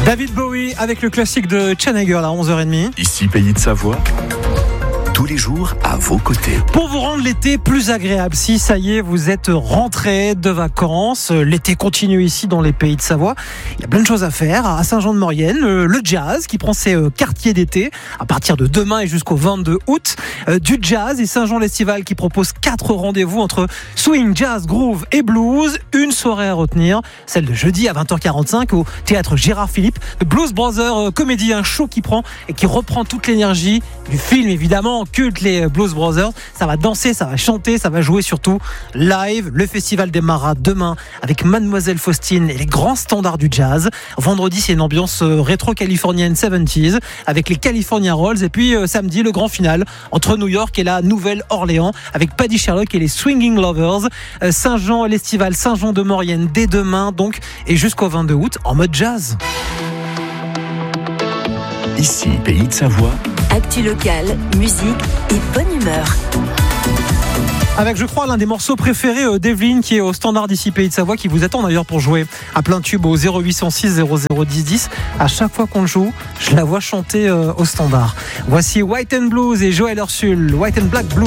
David Bowie avec le classique de Chanhager à 11h30. Ici Pays de Savoie, tous les jours à vos côtés. Pour vous rendre l'été plus agréable, si ça y est, vous êtes rentrés de vacances, l'été continue ici dans les Pays de Savoie. Il y a plein de choses à faire à Saint-Jean-de-Maurienne. Le jazz qui prend ses quartiers d'été à partir de demain et jusqu'au 22 août. Du jazz et Saint-Jean-l'Estival qui propose 4 rendez-vous entre swing, jazz, groove et blues. Une soirée à retenir, celle de jeudi à 20h45 au théâtre Gérard Philippe. Le Blues Brothers comédie, un show qui prend et qui reprend toute l'énergie du film évidemment culte, les Blues Brothers. Ça va danser, ça va chanter, ça va jouer surtout live. Le festival démarrera demain avec Mademoiselle Faustine et les grands standards du jazz. Vendredi, c'est une ambiance rétro-californienne 70s avec les California Rolls. Et puis samedi, le grand final entre New York et la Nouvelle-Orléans avec Paddy Sherlock et les Swinging Lovers. Saint-Jean-l'Estival, Saint-Jean-de-Maurienne dès demain donc et jusqu'au 22 août en mode jazz. Ici Pays de Savoie. Actu locale, musique et bonne humeur. Avec, je crois, l'un des morceaux préférés d'Evelyne qui est au standard d'ici Pays de Savoie, qui vous attend d'ailleurs pour jouer à plein tube au 0806 0010 10. À chaque fois qu'on le joue, je la vois chanter au standard. Voici White and Blues et Joël Ursule, White and Black Blues.